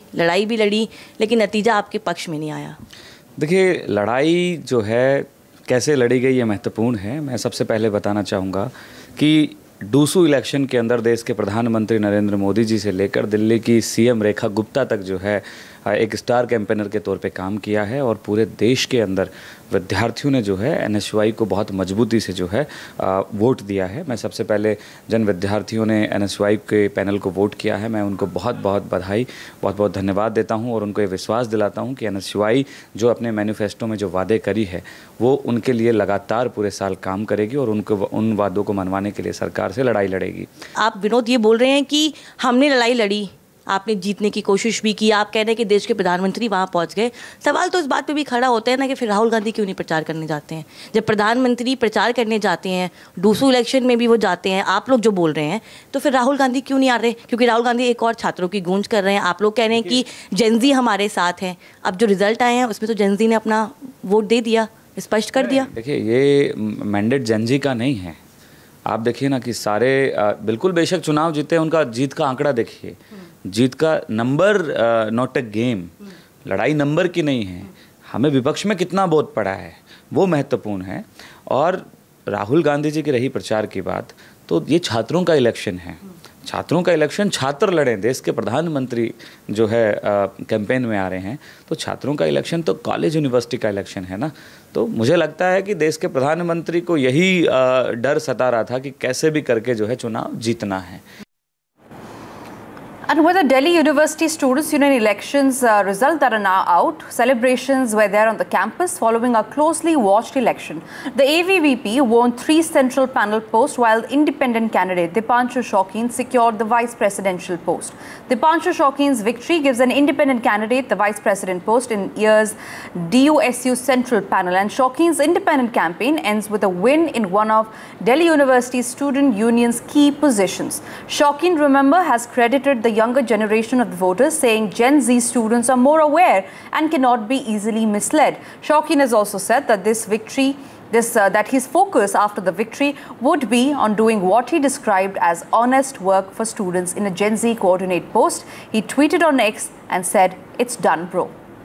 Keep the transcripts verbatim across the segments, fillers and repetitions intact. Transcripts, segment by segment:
लड़ाई भी लड़ी, लेकिन नतीजा आपके पक्ष में नहीं आया। देखिए, लड़ाई जो है कैसे लड़ी गई ये महत्वपूर्ण है। मैं सबसे पहले बताना चाहूँगा कि डूसू इलेक्शन के अंदर देश के प्रधानमंत्री नरेंद्र मोदी जी से लेकर दिल्ली की सीएम रेखा गुप्ता तक जो है एक स्टार कैंपेनर के तौर पे काम किया है और पूरे देश के अंदर विद्यार्थियों ने जो है एनएसयूआई को बहुत मजबूती से जो है वोट दिया है। मैं सबसे पहले जिन विद्यार्थियों ने एनएसयूआई के पैनल को वोट किया है, मैं उनको बहुत बहुत बधाई, बहुत बहुत धन्यवाद देता हूं और उनको ये विश्वास दिलाता हूं कि एनएसयूआई जो अपने मैनिफेस्टो में जो वादे करी है वो उनके लिए लगातार पूरे साल काम करेगी और उनको उन वादों को मनवाने के लिए सरकार से लड़ाई लड़ेगी। आप विनोद ये बोल रहे हैं कि हमने लड़ाई लड़ी, आपने जीतने की कोशिश भी की, आप कह रहे हैं कि देश के प्रधानमंत्री वहाँ पहुँच गए। सवाल तो इस बात पे भी खड़ा होता है ना कि फिर राहुल गांधी क्यों नहीं प्रचार करने जाते हैं? जब प्रधानमंत्री प्रचार करने जाते हैं, डूसू इलेक्शन में भी वो जाते हैं, आप लोग जो बोल रहे हैं, तो फिर राहुल गांधी क्यों नहीं आ रहे? क्योंकि राहुल गांधी एक और छात्रों की गूंज कर रहे हैं। आप लोग कह रहे हैं कि जेनजी हमारे साथ हैं। अब जो रिजल्ट आए हैं उसमें तो जेनजी ने अपना वोट दे दिया, स्पष्ट कर दिया। देखिए, ये मैंडेट जेनजी का नहीं है। आप देखिए ना कि सारे बिल्कुल बेशक चुनाव जीते, उनका जीत का आंकड़ा देखिए, जीत का नंबर नॉट अ गेम, लड़ाई नंबर की नहीं है। हमें विपक्ष में कितना वोट पड़ा है वो महत्वपूर्ण है। और राहुल गांधी जी की रही प्रचार की बात, तो ये छात्रों का इलेक्शन है। छात्रों का इलेक्शन छात्र लड़े, देश के प्रधानमंत्री जो है कैंपेन में आ रहे हैं, तो छात्रों का इलेक्शन तो कॉलेज यूनिवर्सिटी का इलेक्शन है ना। तो मुझे लगता है कि देश के प्रधानमंत्री को यही आ, डर सता रहा था कि कैसे भी करके जो है चुनाव जीतना है। And with the Delhi University Students' Union elections uh, results that are now out, celebrations were there on the campus following a closely watched election. The A V V P won three central panel posts, while the independent candidate Dipanshu Shaukin secured the vice presidential post. Dipanshu Shaukin's victory gives an independent candidate the vice president post in year's D U S U central panel, and Shaukin's independent campaign ends with a win in one of Delhi University Student Union's key positions. Shaukin, remember, has credited the younger generation of the voters, saying Gen Z students are more aware and cannot be easily misled. Shaukin has also said that this victory, this uh, that his focus after the victory would be on doing what he described as honest work for students in a Gen Z coordinate post. He tweeted on X and said, "It's done, bro."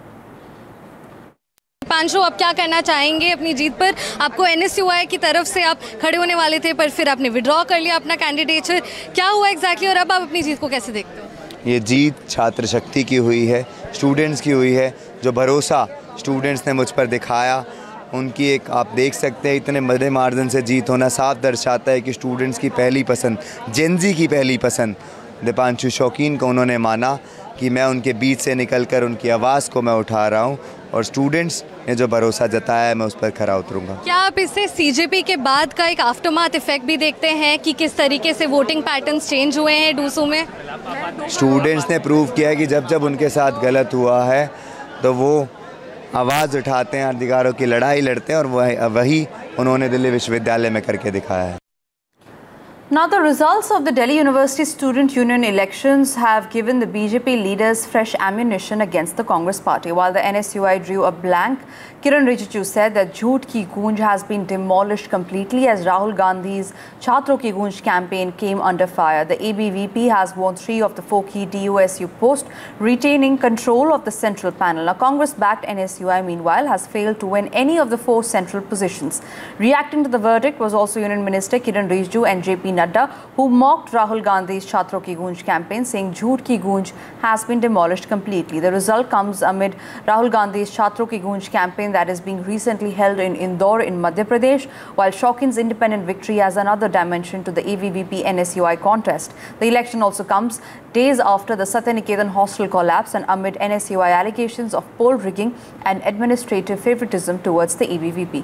पांचो, आप क्या कहना चाहेंगे अपनी जीत पर? आपको NSUI की तरफ से आप खड़े होने वाले थे, पर फिर आपने विड्रॉ कर लिया अपना कैंडिडेचर। क्या हुआ एग्जैक्टली और अब आप अपनी जीत को कैसे देखते हो? ये जीत छात्र शक्ति की हुई है, स्टूडेंट्स की हुई है। जो भरोसा स्टूडेंट्स ने मुझ पर दिखाया, उनकी एक आप देख सकते हैं इतने बड़े मार्जिन से जीत होना साफ दर्शाता है कि स्टूडेंट्स की पहली पसंद, जेनजी की पहली पसंद दीपांशु शौकीन को उन्होंने माना कि मैं उनके बीच से निकलकर उनकी आवाज़ को मैं उठा रहा हूं, और स्टूडेंट्स ने जो भरोसा जताया है मैं उस पर खरा उतरूंगा। क्या आप इससे सीजेपी के बाद का एक आफ्टरमाथ इफेक्ट भी देखते हैं कि किस तरीके से वोटिंग पैटर्न्स चेंज हुए हैं डूसू में? स्टूडेंट्स ने प्रूव किया है कि जब जब उनके साथ गलत हुआ है तो वो आवाज़ उठाते हैं, अधिकारों की लड़ाई लड़ते हैं, और वही वही उन्होंने दिल्ली विश्वविद्यालय में करके दिखाया है। Now, the results of the Delhi University Student Union elections have given the B J P leaders fresh ammunition against the Congress party. While the N S U I drew a blank, Kiran Rijiju said that Jhoot Ki Goonj has been demolished completely as Rahul Gandhi's Chhatron Ki Goonj campaign came under fire. The A B V P has won three of the four key D U S U posts, retaining control of the central panel. Now, Congress-backed N S U I, meanwhile, has failed to win any of the four central positions. Reacting to the verdict was also Union Minister Kiran Rijiju and J P Nadda, who mocked Rahul Gandhi's Chhatron Ki Goonj campaign, saying Jhoot Ki Goonj has been demolished completely. The result comes amid Rahul Gandhi's Chhatron Ki Goonj campaign that is being recently held in Indore in Madhya Pradesh, while Shaukin's independent victory has another dimension to the A V V P N S U I contest. The election also comes days after the Satyaniketan hostel collapse and amid N S U I allegations of poll rigging and administrative favoritism towards the A V V P.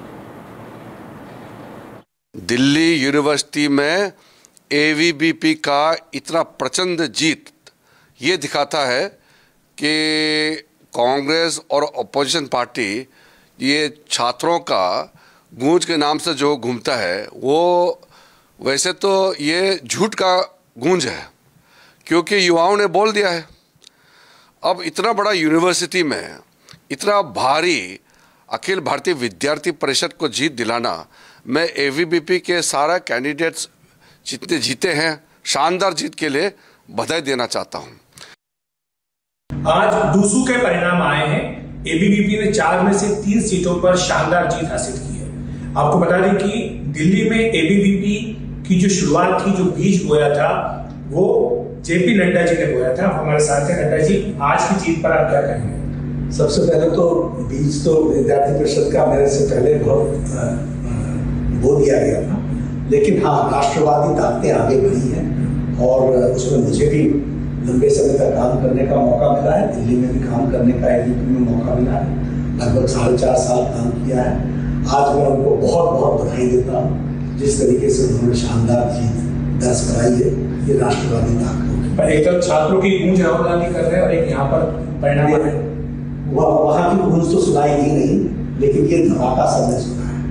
Delhi university में A V B P का इतना प्रचंड जीत ये दिखाता है कि कांग्रेस और opposition party ये छात्रों का गूंज के नाम से जो घूमता है वो वैसे तो ये झूठ का गूंज है, क्योंकि युवाओं ने बोल दिया है। अब इतना बड़ा यूनिवर्सिटी में इतना भारी अखिल भारतीय विद्यार्थी परिषद को जीत दिलाना, मैं ए वी बी पी के सारा कैंडिडेट्स जितने जीते हैं शानदार जीत के लिए बधाई देना चाहता हूं। आज डूसू के परिणाम आए हैं। एबीवीपी ने चार में से तीन सीटों पर शानदार जीत हासिल की है। आपको बता दें कि दिल्ली में एबीवीपी की जो शुरुआत थी, जो बीज बोया था, वो जेपी नड्डा जी ने बोया था। हमारे साथ हैं नड्डा जी, आज की जीत पर आप क्या कहेंगे? सबसे पहले तो बीज तो विद्यार्थी परिषद का मेरे से पहले बहुत बो दिया गया था, लेकिन हाँ, राष्ट्रवादी ताकतें आगे बढ़ी हैं और उसमें मुझे भी लंबे समय तक काम करने का मौका मिला है। दिल्ली में भी काम करने का एबीवीपी में मौका मिला है, लगभग साढ़े चार साल काम किया है। आज मैं उनको बहुत बहुत बधाई देता हूँ, जिस तरीके से उन्होंने शानदार जीत दर्ज कराई है। ये राष्ट्रवादी ताकत पर एक तरफ छात्रों की गूंज राहुल गांधी कर रहे हैं और एक यहाँ पर परिणाम है, वहाँ की गूंज तो सुनाई दी नहीं, लेकिन ये धमाका सबने सुना है।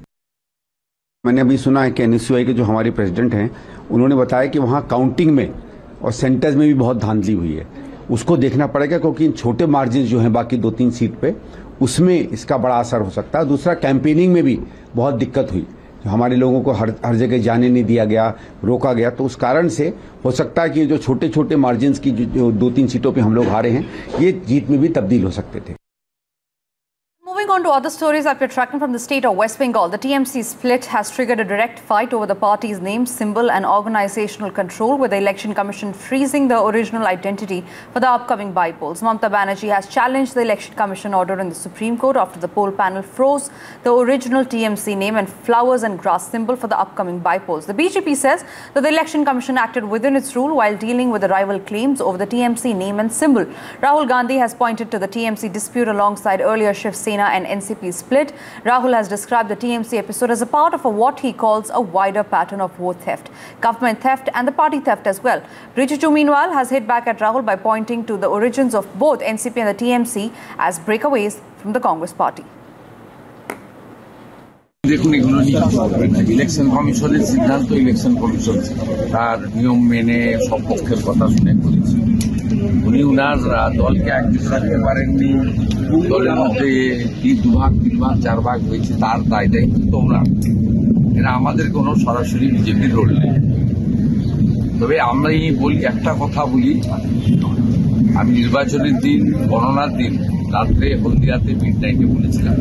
मैंने अभी सुना है कि एनएसयूआई के जो हमारे प्रेसिडेंट हैं, उन्होंने बताया कि वहाँ काउंटिंग में और सेंटर्स में भी बहुत धांधली हुई है। उसको देखना पड़ेगा, क्योंकि इन छोटे मार्जिन जो हैं बाकी दो तीन सीट पे, उसमें इसका बड़ा असर हो सकता है। दूसरा, कैंपेनिंग में भी बहुत दिक्कत हुई, हमारे लोगों को हर हर जगह जाने नहीं दिया गया, रोका गया। तो उस कारण से हो सकता है कि जो छोटे छोटे मार्जिन्स की जो, जो दो तीन सीटों पे हम लोग हारे हैं, ये जीत में भी तब्दील हो सकते थे। Moving on to other stories that we're tracking from the state of West Bengal, the T M C split has triggered a direct fight over the party's name, symbol and organizational control, with the Election Commission freezing the original identity for the upcoming by-polls. Mamata Banerjee has challenged the Election Commission order in the Supreme Court after the poll panel froze the original T M C name and flowers and grass symbol for the upcoming by-polls. The B J P says that the Election Commission acted within its rule while dealing with the rival claims over the T M C name and symbol. Rahul Gandhi has pointed to the T M C dispute alongside earlier Shiv Sena and N C P split. Rahul has described the T M C episode as a part of a what he calls a wider pattern of vote theft, government theft and the party theft as well. Richichu meanwhile has hit back at Rahul by pointing to the origins of both N C P and the T M C as breakaways from the Congress party. দেখুন, এগুলো নিয়ে election কমিশনের সিদ্ধান্ত, election commission তার নিয়ম মেনে সব পক্ষের কথা শুনে করেছে। উনি উনার দলকে একদিন রাখতে পারেননি, দলের মধ্যে কি দুভাগ তিন ভাগ চার ভাগ হয়েছে তার দায় দায়িত্ব তো ওনার। এরা আমাদের কোনো সরাসরি বিজেপির রোল নেই। তবে আমরা এই বলি, একটা কথা বলি, আমি নির্বাচনের দিন, গণনার দিন রাত্রে হলদিয়াতে মিড নাইটে বলেছিলাম,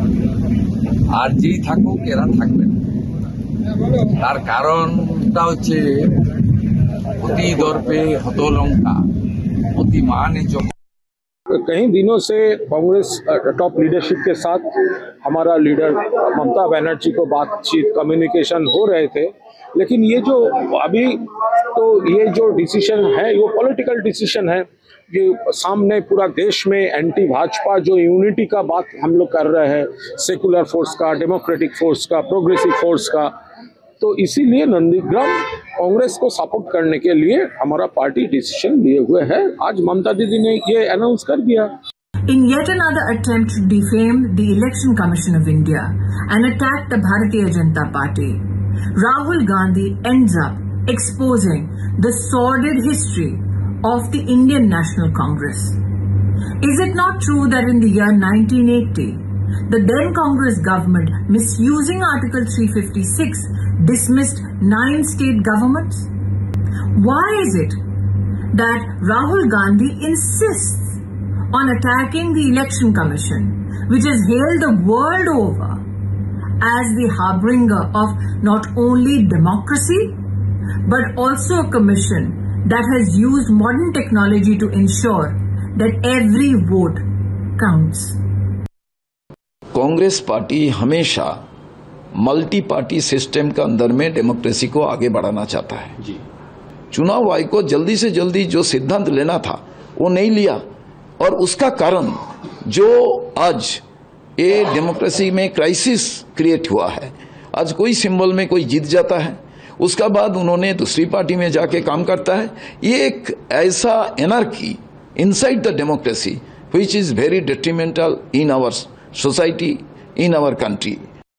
আর যেই থাকুক এরা থাকবে না। তার কারণটা হচ্ছে অতি দর্পে হতলঙ্কা অতি মানে যখন। कई दिनों से कांग्रेस टॉप लीडरशिप के साथ हमारा लीडर ममता बनर्जी को बातचीत, कम्युनिकेशन हो रहे थे, लेकिन ये जो अभी तो ये जो डिसीजन है, वो पॉलिटिकल डिसीजन है। ये सामने पूरा देश में एंटी भाजपा जो यूनिटी का बात हम लोग कर रहे हैं, सेकुलर फोर्स का, डेमोक्रेटिक फोर्स का, प्रोग्रेसिव फोर्स का, तो इसीलिए नंदीग्राम कांग्रेस को सपोर्ट करने के लिए हमारा पार्टी डिसीजन लिए हुए है। आज ममता दीदी ने ये अनाउंस कर दिया। In yet another attempt to defame the Election Commission of India and attack the Bharatiya Janata Party, Rahul Gandhi ends up exposing the sordid history of the Indian National Congress. Is it not true that in the year nineteen eighty, the then Congress government, misusing Article three fifty-six, dismissed nine state governments? Why is it that Rahul Gandhi insists on attacking the Election Commission, which is hailed the world over as the harbinger of not only democracy, but also a commission that has used modern technology to ensure that every vote counts? Congress party हमेशा multi party system के अंदर में democracy को आगे बढ़ाना चाहता है। जी। चुनाव आयोग को जल्दी से जल्दी जो सिद्धांत लेना था वो नहीं लिया, और उसका कारण जो आज ये डेमोक्रेसी में क्राइसिस क्रिएट हुआ है। आज कोई सिंबल में कोई जीत जाता है, उसका बाद उन्होंने दूसरी पार्टी में जाके काम करता है। ये एक ऐसा anarchy inside the democracy which is very detrimental in our society, in our country.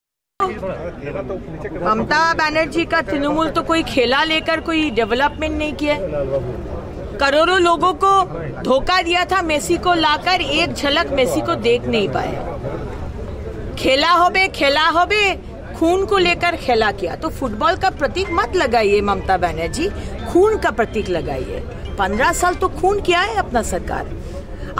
Mamata Banerjee का तृणमूल तो कोई खेला लेकर कोई डेवलपमेंट नहीं किया, करोड़ों लोगों को धोखा दिया था। मेसी को लाकर एक झलक मेसी को देख नहीं पाए। खेला होबे खेला होबे खून को लेकर खेला किया। तो फुटबॉल का प्रतीक मत लगाइए ममता बनर्जी, खून का प्रतीक लगाइए। पंद्रह साल तो खून किया है अपना सरकार।